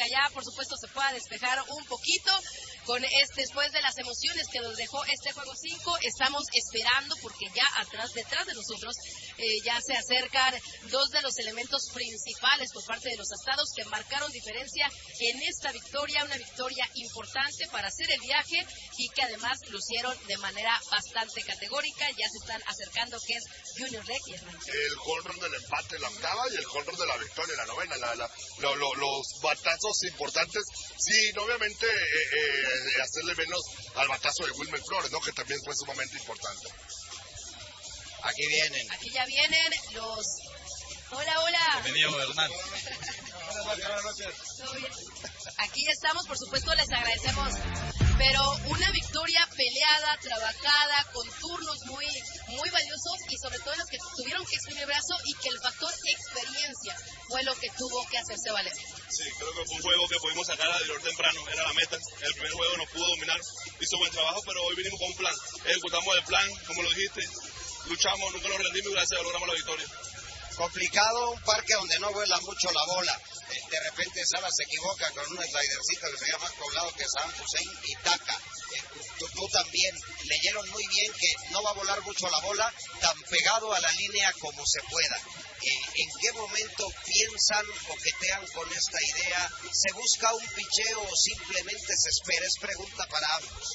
que allá, por supuesto, se pueda despejar un poquito después de las emociones que nos dejó este juego 5. Estamos esperando porque ya detrás de nosotros ya se acercan dos de los elementos principales por parte de los Astados que marcaron diferencia en esta victoria, una victoria importante para hacer el viaje y que además lucieron de manera bastante categórica. Ya se están acercando, que es Junior Rec y Hernán. El home run del empate en la octava y el home run de la victoria en la novena, los batazos importantes, sin obviamente hacerle menos al batazo de Wilmer Flores, ¿no? Que también fue sumamente importante. Aquí vienen. Aquí ya vienen los... Hola. Bienvenido, Hernán. Buenas noches. Aquí ya estamos, por supuesto, les agradecemos. Pero una victoria peleada, trabajada, con turnos muy, muy valiosos y sobre todo los que tuvieron que exprimir el brazo y que el factor experiencia fue lo que tuvo que hacerse valer. Sí, creo que fue un juego que pudimos sacar a Dilor temprano, era la meta. El primer juego nos pudo dominar, hizo buen trabajo, pero hoy vinimos con un plan. Ejecutamos el plan, como lo dijiste, luchamos, nunca nos rendimos y gracias a Dios logramos la victoria. Complicado, un parque donde no vuela mucho la bola. De repente Salas se equivoca con un slidercito que se llama más poblado que Saddam Hussein y taca. Tú también leyeron muy bien que no va a volar mucho la bola, tan pegado a la línea como se pueda. ¿En qué momento piensan, coquetean con esta idea? ¿Se busca un picheo o simplemente se espera? Es pregunta para ambos.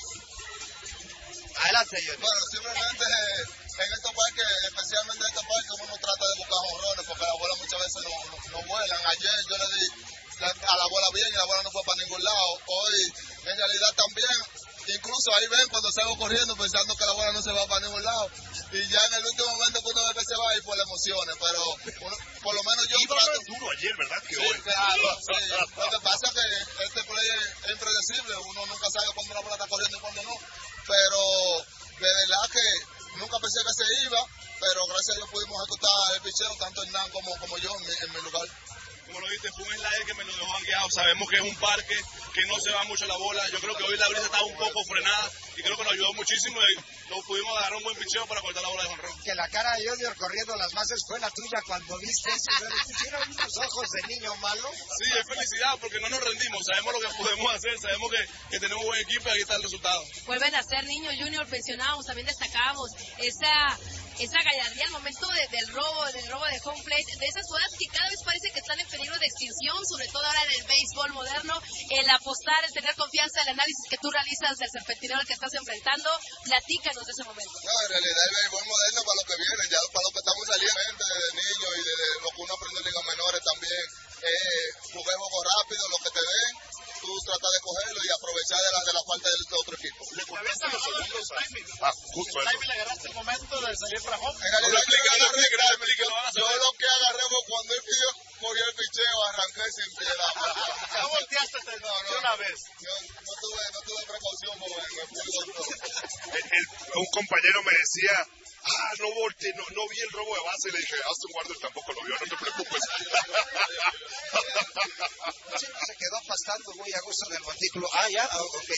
Adelante, Johnny. Bueno, simplemente en estos parques, especialmente en estos parques, uno trata de buscar jonrones porque las bolas muchas veces no vuelan. Ayer yo le di a la bola bien y la bola no fue para ningún lado. Hoy, en realidad también, incluso ahí ven cuando salgo corriendo pensando que la bola no se va para ningún lado. Y ya en el último momento que uno ve que se va y por las emociones, pero por lo menos yo trato... más duro ayer, ¿verdad? Que sí, hoy. Claro, sí. Lo que pasa es que este play es impredecible, uno nunca sabe cuándo la bola está corriendo y cuándo no. Pero de verdad que nunca pensé que se iba, pero gracias a Dios pudimos ejecutar el picheo, tanto Hernán como yo en mi lugar. Como lo viste, fue un slider que me lo dejó hangueado. Sabemos que es un parque, que no se va mucho la bola. Yo creo que hoy la brisa estaba un poco frenada y creo que nos ayudó muchísimo y nos pudimos agarrar un buen picheo para cortar la bola de jonrón. Que la cara de Junior corriendo las bases fue la tuya cuando viste eso. ¿Tuvieron unos ojos de niño malo? Sí, es felicidad porque no nos rendimos. Sabemos lo que podemos hacer, sabemos que tenemos un buen equipo y aquí está el resultado. Vuelven a ser niños Junior pensionados, también destacábamos esa gallardía al momento del robo de home plate, de esas jugadas que cada vez parece que están en peligro de extinción, sobre todo ahora en el béisbol moderno, el apostar, el tener confianza, el análisis que tú realizas del serpentinero al que estás enfrentando. Platícanos de ese momento. No, en realidad el béisbol moderno para lo que viene, ya para lo que estamos saliendo de niños y de lo que uno aprende en ligas menores también, jugar juego rápido, lo que te den, tú tratas de cogerlo y aprovechar de la falta del otro equipo. Le cortaste los segundos. Justo el eso. timing le agarraste el momento de salir para home. En realidad yo lo que agarré fue cuando él pidió, corrió el picheo, arranqué sin piedad. No volteaste una vez. Yo no tuve precaución, porque me fui con todo. Un compañero me decía, no volteé, no vi el robo de base, y le dije, Austin Warner tampoco lo vio, no te preocupes. Se quedó pastando muy a gusto en el montículo. Ya, ok.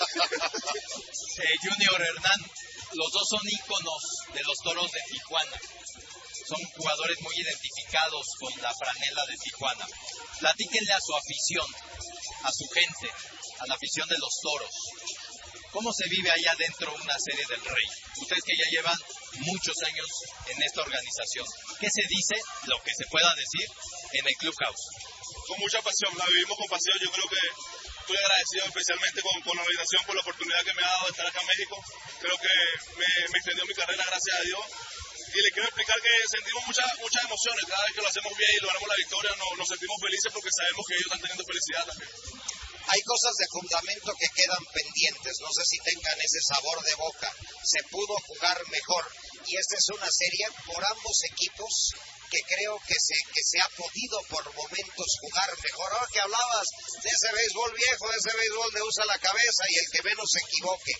Junior, Hernán, los dos son íconos de los Toros de Tijuana. Son jugadores muy identificados con la franela de Tijuana. Platíquenle a su afición, a su gente, a la afición de los Toros. ¿Cómo se vive allá adentro una serie del Rey? Ustedes que ya llevan muchos años en esta organización. ¿Qué se dice, lo que se pueda decir, en el Clubhouse? Con mucha pasión, la vivimos con pasión. Yo creo que estoy agradecido especialmente con la organización por la oportunidad que me ha dado de estar acá en México. Creo que me extendió mi carrera, gracias a Dios. Y le quiero explicar que sentimos muchas emociones. Cada vez que lo hacemos bien y logramos la victoria, nos sentimos felices porque sabemos que ellos están teniendo felicidad también. Hay cosas de fundamento que quedan pendientes, no sé si tengan ese sabor de boca. Se pudo jugar mejor y esta es una serie por ambos equipos que creo que se ha podido por momentos jugar mejor. Ahora que hablabas de ese béisbol viejo, de ese béisbol de usa la cabeza y el que menos se equivoque,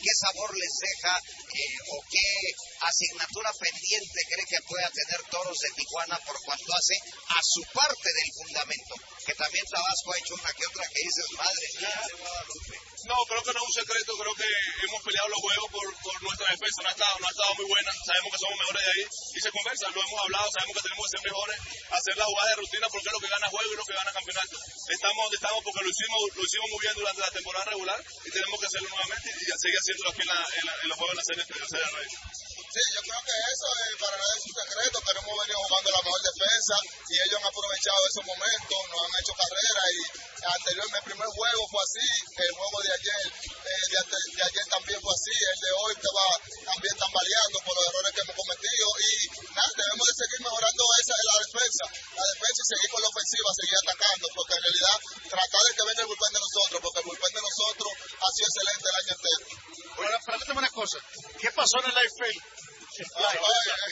qué sabor les deja o qué asignatura pendiente cree que pueda tener Toros de Tijuana por cuanto hace a su parte del fundamento, que también Tabasco ha hecho una que otra que dices, madre mía, de Guadalupe. No, creo que no es un secreto, creo que hemos peleado los juegos por nuestra defensa, no ha estado muy buena, sabemos que somos mejores de ahí y se conversa, lo hemos hablado, sabemos que tenemos que ser mejores, hacer las jugadas de rutina porque es lo que gana juego y lo que gana campeonato. Estamos donde estamos porque lo hicimos muy bien durante la temporada regular y tenemos que hacerlo nuevamente y seguir haciéndolo aquí en los juegos de la serie de Reyes. Sí, yo creo que eso para nadie es un secreto, pero hemos venido jugando la mejor defensa y ellos han aprovechado esos momentos, nos han hecho carrera y anteriormente el primer juego fue así, el juego de ayer, de ayer también fue así, el de hoy también tambaleando por los errores que hemos cometido y nada, debemos de seguir mejorando la defensa y seguir con la ofensiva, seguir atacando, porque en realidad tratar de que venga el bullpen de nosotros, porque el bullpen de nosotros ha sido excelente el año entero. Ahora, pregúntame una cosa. ¿Qué pasó en el live field? No lo vio,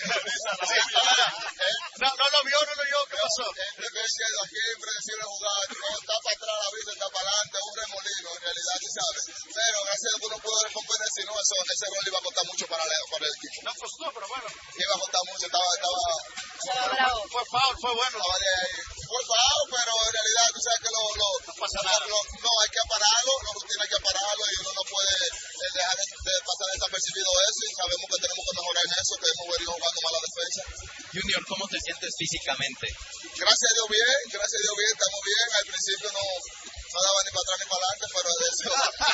¿Qué pasó? Aquí es impredecible jugar, todo está para atrás, la vida está para adelante, un remolino en realidad, tú sabes. Pero gracias a Dios uno pudo recomponer, si no, ese rol iba a costar mucho para el equipo. No costó, pero bueno. Iba a costar mucho, estaba bravo. Fue foul, fue bueno. Fue foul, pero en realidad tú sabes que no pasa nada. No, hay que pararlo, la rutina hay que pararlo y uno no puede dejar de pasar desapercibido eso y sabemos que tenemos que mejorar en eso, que hemos venido jugando mal la defensa. Junior, ¿cómo te sientes físicamente? Gracias a Dios bien, estamos bien. Al principio no daba ni para atrás ni para adelante, pero de eso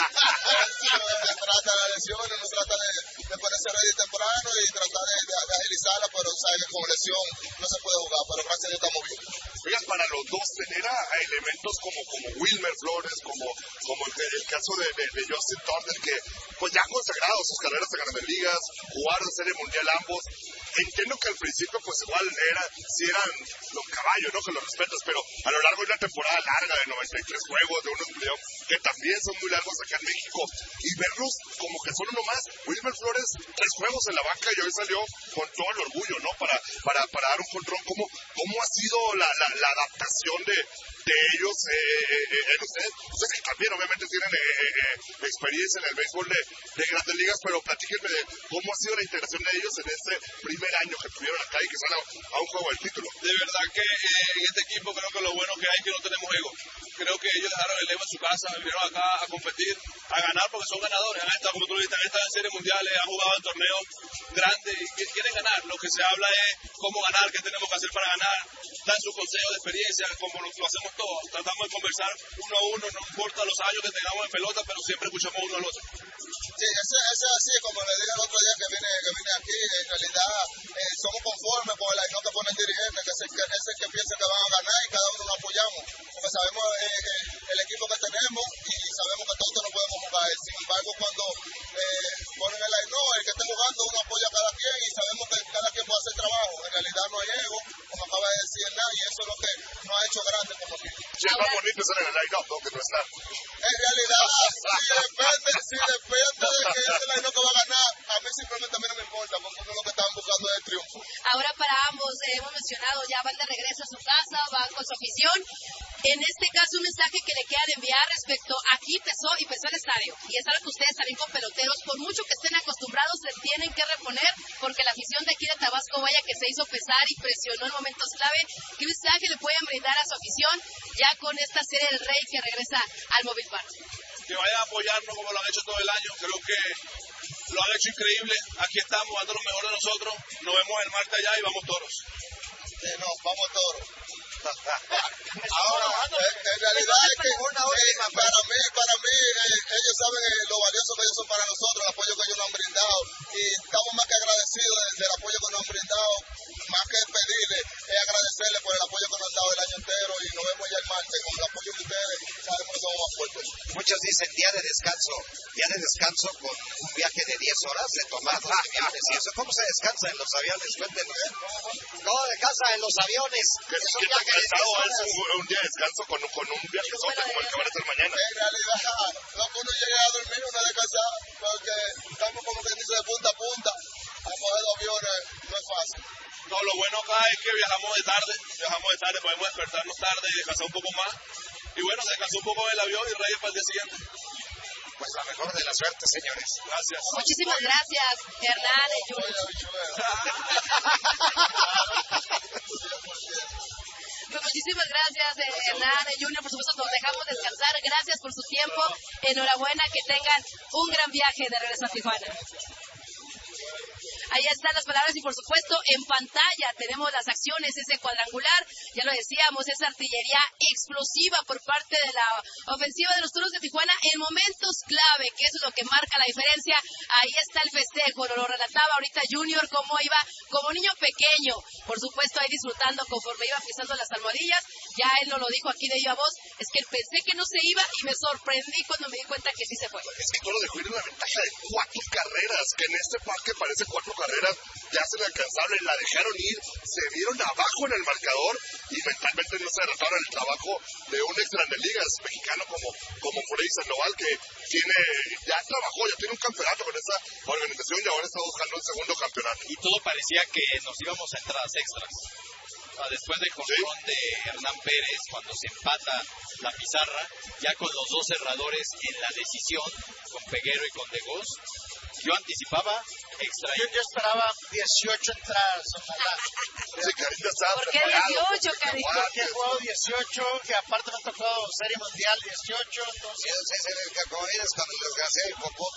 se trata de las lesiones, uno trata de ponerse ready temprano y tratar de agilizarla, pero sabes que con lesión no se puede jugar, pero gracias a Dios estamos bien. Oigan, para los dos tener a elementos como Wilmer Flores, como el caso de Justin Turner, que pues ya han consagrado sus carreras en Grandes Ligas, jugar de Serie Mundial ambos. Entiendo que al principio pues igual si eran los caballos, ¿no? Que los respetas, pero a lo largo de una temporada larga de 93 juegos, de unos playoffs, que también son muy largos acá en México, y verlos como que son uno más. Wilmer Flores, 3 juegos en la banca y hoy salió con todo el orgullo, ¿no? Para dar un control. ¿Cómo ha sido la adaptación de ellos en ustedes que también obviamente tienen experiencia en el béisbol de Grandes Ligas, pero platíquenme de cómo ha sido la integración de ellos en este primer año que tuvieron acá y que salen a un juego del título? De verdad que en este equipo creo que lo bueno que hay es que no tenemos ego. Creo que ellos dejaron el ego en su casa, vinieron acá a competir, a ganar porque son ganadores. Han estado, como tú dijiste, han estado en series mundiales, han jugado en torneos grandes y quieren ganar. Lo que se habla es cómo ganar, qué tenemos que hacer para ganar. Dan sus consejos de experiencia, como lo hacemos todos. Tratamos de conversar uno a uno, no importa los años que tengamos en pelota, pero siempre escuchamos uno al otro. Sí, eso es así, como le dije el otro día que vine aquí, en realidad somos conformes con el line que pone el dirigente, que es el que piensa que van a ganar y cada uno lo apoyamos, porque sabemos el equipo que tenemos y sabemos que todos no podemos jugar. Sin embargo, cuando ponen el line, el que esté jugando uno apoya a cada quien y sabemos que cada quien puede hacer trabajo. En realidad no hay ego, como acaba de decir Hernán, y eso es lo que nos ha hecho grande como equipo. Sí, es más bonito ser en el line-up, ¿no? Que no está. En realidad, si depende de que ese line que va a ganar, a mí simplemente no me importa, porque uno lo que estaban buscando es el triunfo. Ahora para ambos, hemos mencionado, ya van de regreso a su casa, van con su afición. En este caso, un mensaje que le quieran enviar respecto aquí pesó el estadio. Y es algo que ustedes saben con peloteros, por mucho que estén acostumbrados, le tienen que reponer, porque la afición de aquí de Tabasco, vaya que se hizo pesar y presionó en momentos clave. ¿Qué mensaje le pueden brindar a su afición ya con esta serie del Rey que regresa al Mobile Park? Que vayan a apoyarnos como lo han hecho todo el año. Creo que lo han hecho increíble. Aquí estamos dando lo mejor de nosotros. Nos vemos el martes allá y vamos Toros. Vamos Toros. Ahora, en realidad es que para mí ellos saben lo valioso que ellos son para nosotros, el apoyo que ellos nos han brindado y estamos más que agradecidos del apoyo que nos han brindado, más que pedirle, es agradecerle por el apoyo que nos han dado el año entero y nos vemos ya el martes con el apoyo de ustedes, sabemos que somos más fuertes. Muchos dicen día de descanso con un viaje de 10 horas de tomar los aviones y eso. ¿Cómo se descansa en los aviones? Cuéntenos. ¿Cómo descansa en los aviones? ¿Qué tan cansado es un día de descanso con un viajezote como el que van a hacer mañana? En realidad, lo que uno llega a dormir, uno descansar, porque estamos como que dice de punta a punta, a coger los aviones no es fácil. No, lo bueno acá es que viajamos de tarde, podemos despertarnos tarde y descansar un poco más. Y bueno, descansó un poco en el avión y Reyes para el día siguiente. pues la mejor de la suerte, señores. Gracias. Muchísimas gracias, Hernán Junior. Pues muchísimas gracias, Hernán Junior. Por supuesto, nos dejamos descansar. Gracias por su tiempo. Enhorabuena, que tengan un gran viaje de regreso a Tijuana. Ahí están las palabras y por supuesto en pantalla tenemos las acciones, ese cuadrangular, ya lo decíamos, esa artillería explosiva por parte de la ofensiva de los Toros de Tijuana en momentos clave, que es lo que marca la diferencia. Ahí está el festejo, lo relataba ahorita Junior, cómo iba como niño pequeño, por supuesto ahí disfrutando conforme iba pisando las almohadillas. Ya él nos lo dijo aquí de viva voz, es que pensé que no se iba y me sorprendí cuando me di cuenta que sí se fue. Es que Toro dejó ir una ventaja de 4 carreras, que en este parque parece 4 carreras, ya se le alcanzable, la dejaron ir, se vieron abajo en el marcador y mentalmente no se derrotaron el trabajo de un ex Grandes Ligas mexicano como Freddy Sandoval, que ya trabajó, ya tiene un campeonato con esa organización y ahora está buscando el segundo campeonato. Y todo parecía que nos íbamos a entradas extras. Después del jonrón de Hernán Pérez, cuando se empata la pizarra, ya con los dos cerradores en la decisión, con Peguero y con Degos, yo anticipaba extra. Yo esperaba 18 entradas, ojalá. Sí, Carita estaba ¿Por qué preparado. 18, Carita? Porque he jugado 18, que aparte me ha tocado Serie Mundial 18, entonces... Ese es el cacoídas con el desgraciado Popote.